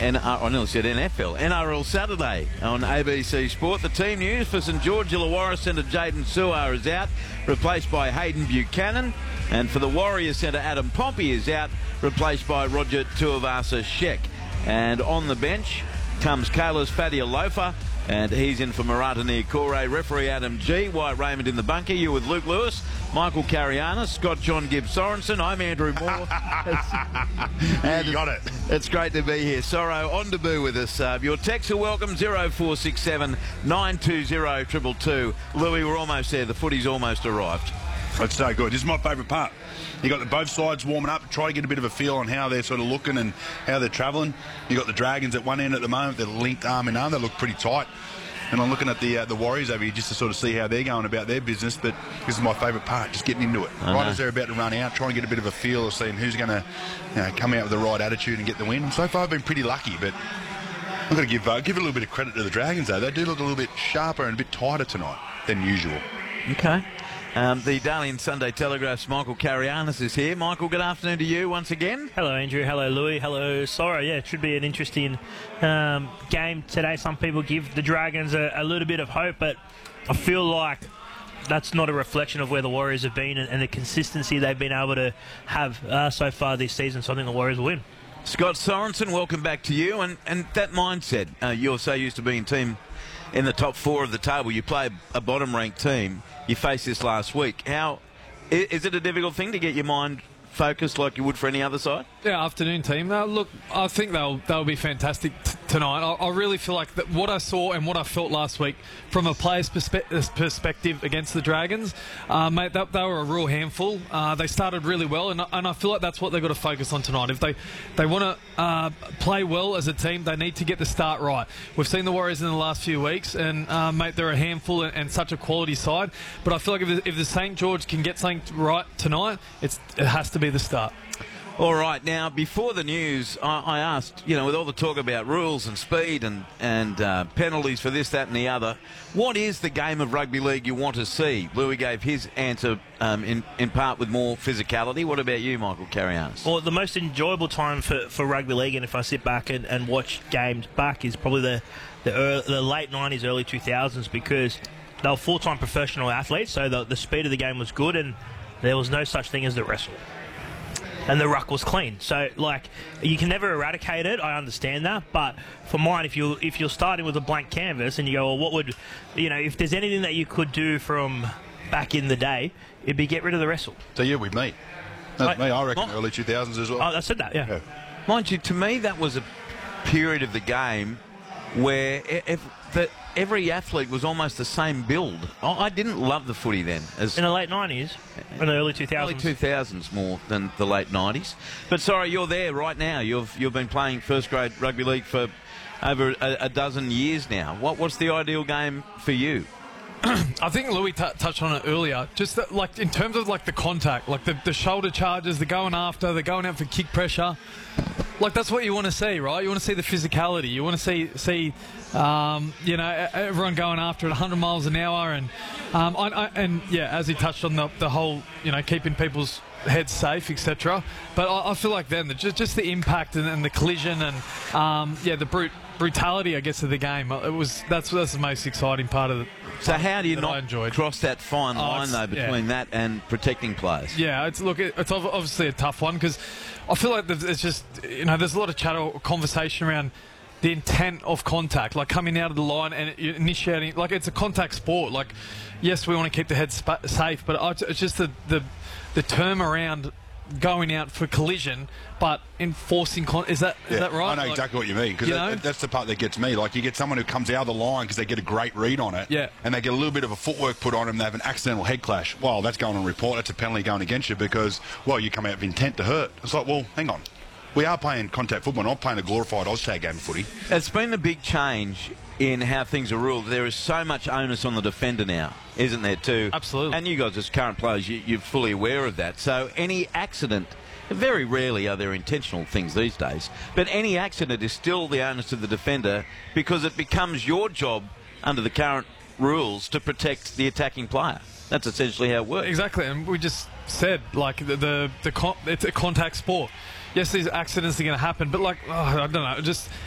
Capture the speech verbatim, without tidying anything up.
N R, I nearly said N F L, N R L Saturday on A B C Sport. The team news for St George Illawarra centre Jaden Suar is out, replaced by Hayden Buchanan. And for the Warriors centre Adam Pompey is out, replaced by Roger Tuivasa Sheck. And on the bench comes Kalis Fadialofa, and he's in for Murata Niokore. Referee Adam G. Wyatt Raymond in the bunker. You with Luke Lewis, Michael Carianis, Scott John Gibbs Sorensen. I'm Andrew Moore. And you got it. It's great to be here. Sorrow on debut with us. Uh, your texts are welcome. zero four six seven nine two zero two two two. Louis, we're almost there. The footy's almost arrived. That's so good. This is my favourite part. You got the both sides warming up, try to get a bit of a feel on how they're sort of looking and how they're travelling. You got the Dragons at one end at the moment. They're linked arm in arm. They look pretty tight. And I'm looking at the uh, the Warriors over here just to sort of see how they're going about their business. But this is my favourite part, just getting into it. Uh-huh. Right as they're about to run out, trying to get a bit of a feel of seeing who's going to you know, come out with the right attitude and get the win. So far, I've been pretty lucky, but I've got to give uh, give a little bit of credit to the Dragons, though. They do look a little bit sharper and a bit tighter tonight than usual. Okay. Um, the Darling Sunday Telegraph's Michael Carianis is here. Michael, good afternoon to you once again. Hello, Andrew. Hello, Louis. Hello, Sora. Yeah, it should be an interesting um, game today. Some people give the Dragons a, a little bit of hope, but I feel like that's not a reflection of where the Warriors have been and, and the consistency they've been able to have uh, so far this season. So I think the Warriors will win. Scott Sorensen, welcome back to you. And, and that mindset, uh, you're so used to being team in the top four of the table. You play a bottom-ranked team. You faced this last week. How is it a difficult thing to get your mind focused like you would for any other side? Yeah, afternoon team. Now, look, I think they'll they'll be fantastic t- tonight. I, I really feel like that what I saw and what I felt last week from a player's perspe- perspective against the Dragons, uh, mate, that, they were a real handful. Uh, they started really well, and, and I feel like that's what they've got to focus on tonight. If they, they want to uh, play well as a team, they need to get the start right. We've seen the Warriors in the last few weeks, and, uh, mate, they're a handful and, and such a quality side. But I feel like if the, if the Saint George can get something right tonight, it's, it has to be the start. All right, now, before the news, I, I asked, you know, with all the talk about rules and speed and, and uh, penalties for this, that and the other, what is the game of rugby league you want to see? Louis gave his answer um, in, in part with more physicality. What about you, Michael Carianis? Well, the most enjoyable time for, for rugby league, and if I sit back and, and watch games back, is probably the, the, early, the late nineties, early two thousands, because they were full-time professional athletes, so the, the speed of the game was good, and there was no such thing as the wrestle. And the ruck was clean. So, like, you can never eradicate it. I understand that. But for mine, if, you, if you're starting with a blank canvas and you go, well, what would, you know, if there's anything that you could do from back in the day, it'd be get rid of the wrestle. So you're with me. That's I, me. I reckon my, early two thousands as well. I said that, yeah. yeah. Mind you, to me, that was a period of the game where if the, every athlete was almost the same build. I didn't love the footy then. As in the late nineties, in the early two thousands. Early two thousands more than the late nineties. But sorry, you're there right now. You've you've been playing first grade rugby league for over a, a dozen years now. What what's the ideal game for you? I think Louis t- touched on it earlier. Just that, like in terms of like the contact, like the, the shoulder charges, they're going after, they're going out for kick pressure. Like that's what you want to see, right? You want to see the physicality. You want to see see, um, you know, everyone going after it one hundred miles an hour, and um, I, I, and yeah, as he touched on the the whole, you know, keeping people's heads safe, et cetera. But I, I feel like then the, just just the impact and, and the collision and um, yeah, the brute. brutality, I guess, of the game. It was that's that's the most exciting part of it. So how do you not cross that fine oh, line though between yeah. that and protecting players? Yeah, it's look, it's obviously a tough one because I feel like it's just, you know, there's a lot of chat or conversation around the intent of contact, like coming out of the line and initiating. Like it's a contact sport. Like yes, we want to keep the head sp- safe, but it's just the the the term around going out for collision, but enforcing con- is that yeah, is that right? I know like, exactly what you mean because that, that's the part that gets me. Like you get someone who comes out of the line because they get a great read on it, yeah. and they get a little bit of a footwork put on them. They have an accidental head clash. Well, that's going on report. That's a penalty going against you because well, you come out with intent to hurt. It's like, well, hang on. We are playing contact football. Not playing a glorified Oztag game of footy. It's been a big change in how things are ruled. There is so much onus on the defender now, isn't there, too? Absolutely. And you guys as current players, you, you're fully aware of that. So any accident, very rarely are there intentional things these days, but any accident is still the onus of the defender because it becomes your job under the current rules to protect the attacking player. That's essentially how it works. Exactly, and we just said, like, the, the, the con- it's a contact sport. Yes, these accidents are going to happen, but like, oh, I don't know, just